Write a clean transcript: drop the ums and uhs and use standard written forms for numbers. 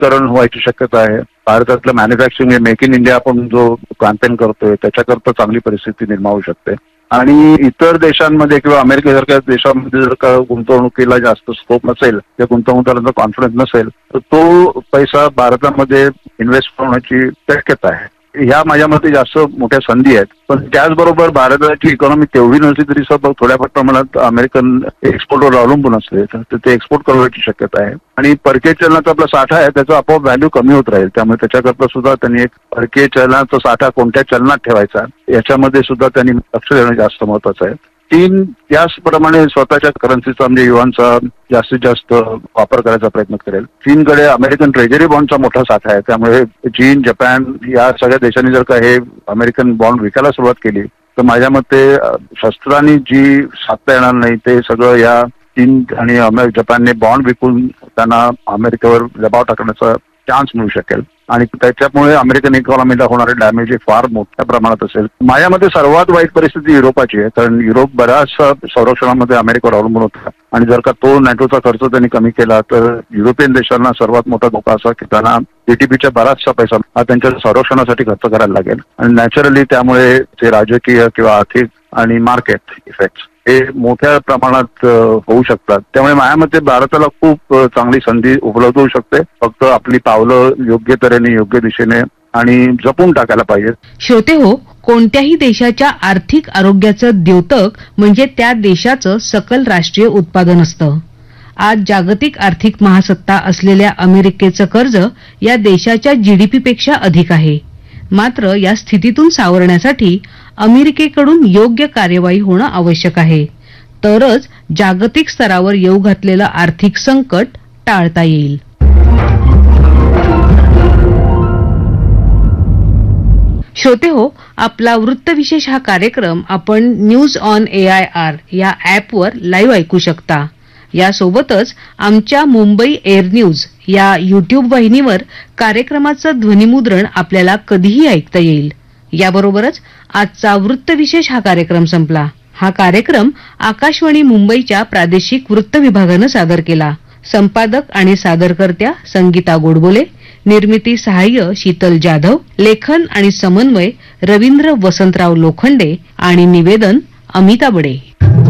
करण व्हायची शक्यता आहे. भारतातलं मॅन्युफॅक्चरिंग मेक इन इंडिया आपण जो कॅम्पेन करतोय त्याच्याकरता चांगली परिस्थिती निर्माण होऊ शकते. आणि इतर देशांमध्ये किंवा अमेरिकेसारख्या देशांमध्ये जर का गुंतवणुकीला जास्त स्कोप नसेल किंवा गुंतवणूकदारांचा कॉन्फिडन्स नसेल तर तो पैसा भारतामध्ये इन्व्हेस्ट होण्याची शक्यता आहे. ह्या माझ्या मते जास्त मोठ्या संधी आहेत. पण त्याचबरोबर भारताची इकॉनॉमी तेवढी नसली तरी सुद्धा थोड्याफार प्रमाणात अमेरिकन एक्सपोर्टवर अवलंबून असले तर ते एक्सपोर्ट करण्याची शक्यता आहे. आणि परकीय चलनाचा आपला साठा आहे त्याचा आपोआप व्हॅल्यू कमी होत राहील. त्यामुळे त्याच्याकरता सुद्धा त्यांनी एक परकीय चलनाचा साठा कोणत्या चलनात ठेवायचा याच्यामध्ये सुद्धा त्यांनी लक्ष देणं जास्त महत्वाचं आहे. चीन त्याचप्रमाणे स्वतःच्या करन्सीचा म्हणजे युआनचा जास्तीत जास्त वापर करायचा प्रयत्न करेल. चीनकडे अमेरिकन ट्रेजरी बॉन्डचा मोठा साठा आहे. त्यामुळे चीन, जपान या सगळ्या देशांनी जर का हे अमेरिकन बॉन्ड विकायला सुरुवात केली तर माझ्या मते शस्त्रांनी जी साधता येणार नाही ते सगळं या चीन आणि जपानने बॉन्ड विकून त्यांना अमेरिकेवर दबाव टाकण्याचा चान्स मिळू शकेल. आणि त्याच्यामुळे अमेरिकन इकॉनॉमीला होणारे डॅमेज हे फार मोठ्या प्रमाणात असेल. माझ्या मते सर्वात वाईट परिस्थिती युरोपाची आहे. कारण युरोप बऱ्याचशा संरक्षणामध्ये अमेरिकेवर अवलंबून होता आणि जर का तो नॅटोचा खर्च त्यांनी कमी केला तर युरोपियन देशांना सर्वात मोठा धोका असा की त्यांना जीडीपीचा बराचसा पैसा हा त्यांच्या संरक्षणासाठी खर्च करायला लागेल. आणि नॅचरली त्यामुळे ते राजकीय किंवा आर्थिक आणि मार्केट इफेक्ट हे मोठ्या प्रमाणात होऊ शकतात. त्यामुळे माझ्या मते भारताला खूप चांगली संधी उपलब्ध होऊ शकते. फक्त आपली पावलं योग्य तऱ्हेने योग्य दिशेने आणि जपून टाकायला पाहिजे. श्रोते हो, कोणत्याही देशाच्या आर्थिक आरोग्याचं द्योतक म्हणजे त्या देशाचं सकल राष्ट्रीय उत्पादन असतं. आज जागतिक आर्थिक महासत्ता असलेल्या अमेरिकेचं कर्ज या देशाच्या जीडीपीपेक्षा अधिक आहे. मात्र या स्थितीतून सावरण्यासाठी अमेरिकेकडून योग्य कार्यवाही होणं आवश्यक आहे. तरच जागतिक स्तरावर येऊ घातलेलं आर्थिक संकट टाळता येईल. श्रोते हो, आपला वृत्तविशेष हा कार्यक्रम आपण न्यूज ऑन AIR या ॲपवर लाईव्ह ऐकू शकता. यासोबतच आमच्या मुंबई एअर न्यूज या YouTube वाहिनीवर कार्यक्रमाचं ध्वनिमुद्रण आपल्याला कधीही ऐकता येईल. याबरोबरच आजचा वृत्तविशेष हा कार्यक्रम संपला. हा कार्यक्रम आकाशवाणी मुंबईच्या प्रादेशिक वृत्त विभागानं सादर केला. संपादक आणि सादरकर्त्या संगीता गोडबोले, निर्मिती सहाय्य शीतल जाधव, लेखन आणि समन्वय रवींद्र वसंतराव लोखंडे आणि निवेदन अमिता बडे.